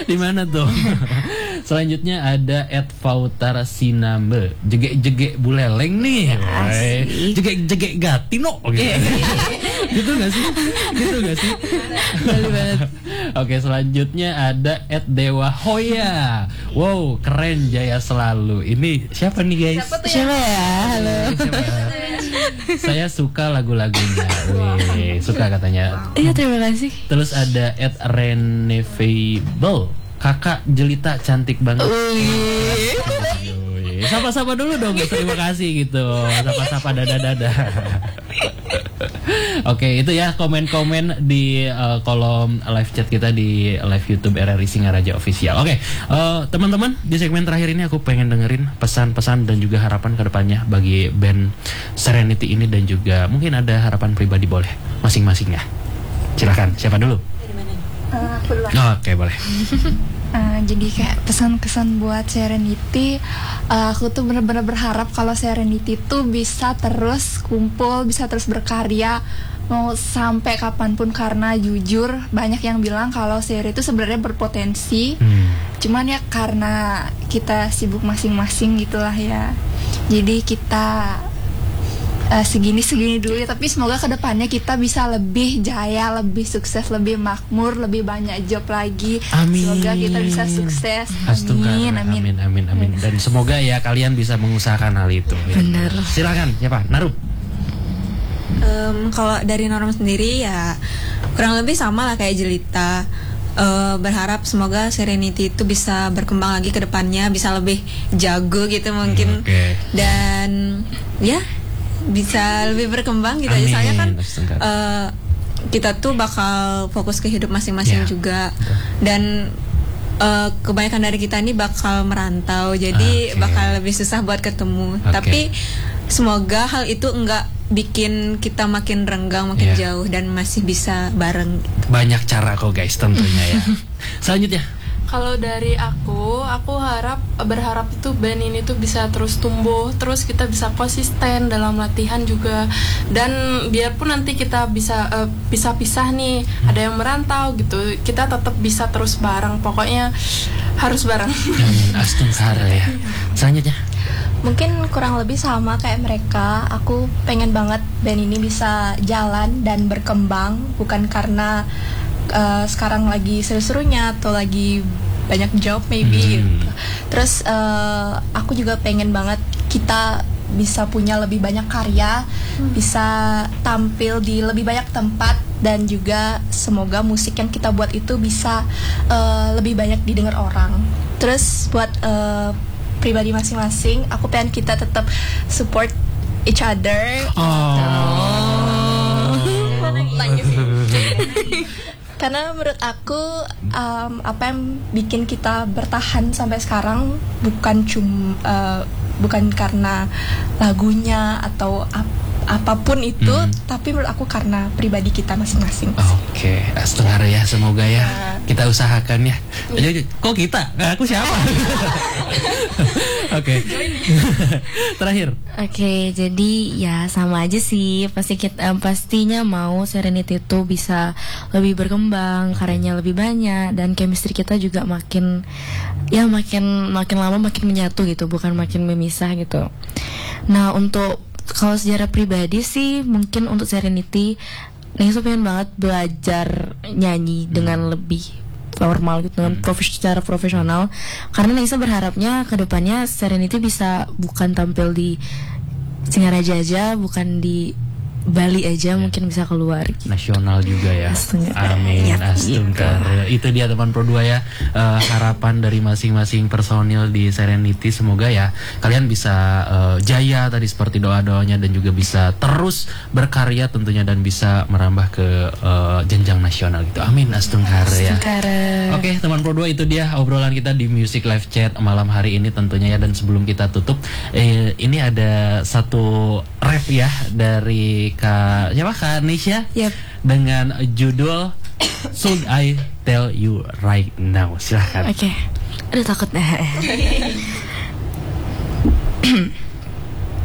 Di mana tuh? Selanjutnya ada @Fautar Sinambe. Jegek-jegek buleleng nih. Jegek-jegek gatino gitu. Gitu gak sih? Gitu gak sih? Oke, selanjutnya ada @Dewa Hoya. Wow, keren, jaya selalu. Ini siapa nih guys? Siapa ya? Halo. Saya suka lagu-lagunya. Wih, suka katanya. Iya, terima kasih. Terus ada @Renevable. Kakak jelita cantik banget. Sapa-sapa dulu dong, terima kasih gitu. Sapa-sapa dada-dada. Oke, itu ya komen-komen di kolom live chat kita di live YouTube RRI Singaraja Official. Oke, teman-teman, di segmen terakhir ini aku pengen dengerin pesan-pesan dan juga harapan kedepannya bagi band Serenity ini, dan juga mungkin ada harapan pribadi boleh masing-masing ya. Silakan, siapa dulu? Aku dulu. Oke, boleh. Jadi kayak pesan-kesan buat Serenity, aku tuh bener-bener berharap kalau Serenity tuh bisa terus kumpul, bisa terus berkarya mau sampai kapanpun, karena jujur banyak yang bilang kalau Serenity itu sebenarnya berpotensi, cuman ya karena kita sibuk masing-masing gitulah ya, jadi kita segini dulu ya, tapi semoga kedepannya kita bisa lebih jaya, lebih sukses, lebih makmur, lebih banyak job lagi. Amin. Semoga kita bisa sukses. Amin. Dan semoga ya kalian bisa mengusahakan hal itu. Bener. Silakan, siapa? Narup. Kalau dari Norm sendiri ya kurang lebih sama lah kayak Jelita. Berharap semoga Serenity itu bisa berkembang lagi ke depannya, bisa lebih jago gitu mungkin. Dan ya bisa lebih berkembang gitu aja. Soalnya kan kita tuh bakal fokus ke hidup masing-masing juga. Dan kebanyakan dari kita ini bakal merantau, jadi bakal lebih susah buat ketemu. Tapi semoga hal itu enggak bikin kita makin renggang, makin jauh, dan masih bisa bareng. Banyak cara kok guys tentunya ya. Selanjutnya, kalau dari aku berharap itu band ini tuh bisa terus tumbuh, terus kita bisa konsisten dalam latihan juga, dan biarpun nanti kita bisa pisah nih, ada yang merantau gitu, kita tetap bisa terus bareng, pokoknya harus bareng. Astungkara ya. Selanjutnya, Mungkin kurang lebih sama kayak mereka. Aku pengen banget band ini bisa jalan dan berkembang, bukan karena sekarang lagi seru-serunya atau lagi banyak job maybe gitu. Terus aku juga pengen banget kita bisa punya lebih banyak karya, bisa tampil di lebih banyak tempat, dan juga semoga musik yang kita buat itu bisa lebih banyak didengar orang. Terus buat pribadi masing-masing, aku pengen kita tetap support each other. Karena menurut aku apa yang bikin kita bertahan sampai sekarang bukan karena lagunya atau apapun itu, tapi menurut aku karena pribadi kita masing-masing. Oke, setengah ya, semoga ya kita usahakan ya. Kok kita? Aku siapa? Oke. Terakhir. Oke, jadi ya sama aja sih. Pastinya mau Serenity itu bisa lebih berkembang, karyanya lebih banyak, dan chemistry kita juga makin lama makin menyatu gitu, bukan makin memisah gitu. Nah, untuk kalau sejarah pribadi sih, mungkin untuk Serenity, Nisa pengen banget belajar nyanyi dengan lebih formal gitu, dengan secara profesional. Karena Nisa berharapnya kedepannya Serenity bisa bukan tampil di Singaraja aja, bukan di Bali aja, mungkin bisa keluar gitu. Nasional juga ya. Amin. Astungkar. Itu dia teman Pro 2 ya, harapan dari masing-masing personil di Serenity. Semoga ya kalian bisa jaya tadi seperti doa-doanya, dan juga bisa terus berkarya tentunya, dan bisa merambah ke jenjang nasional gitu. Amin. Astungkar ya. Oke, teman Pro 2, itu dia obrolan kita di Music Live Chat malam hari ini tentunya ya. Dan sebelum kita tutup, ini ada satu rap ya dari Kak Nisha, dengan judul Should I Tell You Right Now. Silahkan. Oke. Aduh, takut deh.